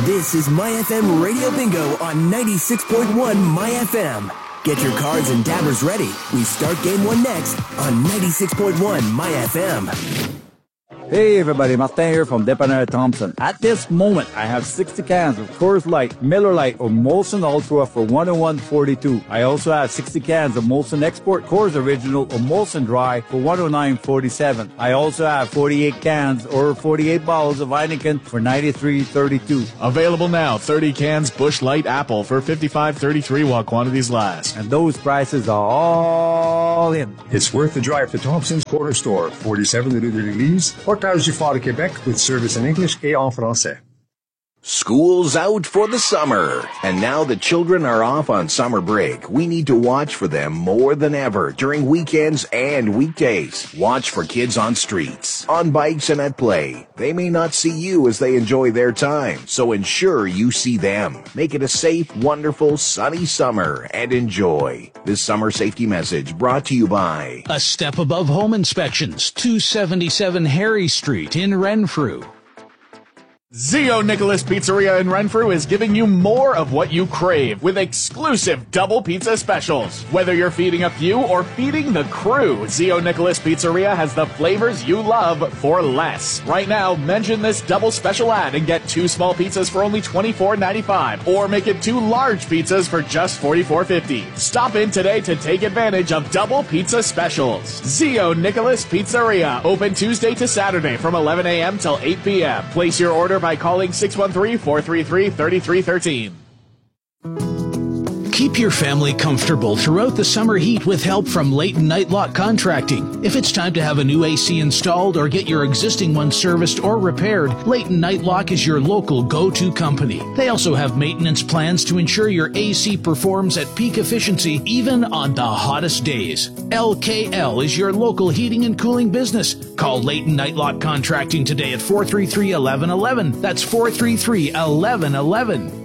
This is My FM Radio Bingo on 96.1 My FM. Get your cards and dabbers ready. We start game one next on 96.1 My FM. Hey everybody, Martin here from Dépanneur Thompson. At this moment, I have 60 cans of Coors Light, Miller Lite, or Molson Ultra for $101.42. I also have 60 cans of Molson Export, Coors Original, or Molson Dry for $109.47. I also have 48 cans or 48 bottles of Heineken for $93.32. Available now, 30 cans Busch Light Apple for $55.33 while quantities last. And those prices are all in. It's worth the drive to Thompson's Corner Store, 47 Rue de l'Église, Portage du Fort de Québec, with service in English et en français. School's out for the summer, and now the children are off on summer break. We need to watch for them more than ever during weekends and weekdays. Watch for kids on streets, on bikes, and at play. They may not see you as they enjoy their time, so ensure you see them. Make it a safe, wonderful, sunny summer, and enjoy. This summer safety message brought to you by A Step Above Home Inspections, 277 Harry Street in Renfrew. Zio Nicholas Pizzeria in Renfrew is giving you more of what you crave with exclusive double pizza specials. Whether you're feeding a few or feeding the crew, Zio Nicholas Pizzeria has the flavors you love for less. Right now, mention this double special ad and get 2 small pizzas for only $24.95, or make it 2 large pizzas for just $44.50. Stop in today to take advantage of double pizza specials. Zio Nicholas Pizzeria, open Tuesday to Saturday from 11 a.m. till 8 p.m. Place your order by calling 613-433-3313. Keep your family comfortable throughout the summer heat with help from Leighton Nightlock Contracting. If it's time to have a new AC installed or get your existing one serviced or repaired, Leighton Nightlock is your local go-to company. They also have maintenance plans to ensure your AC performs at peak efficiency even on the hottest days. LKL is your local heating and cooling business. Call Leighton Nightlock Contracting today at 433-1111. That's 433-1111.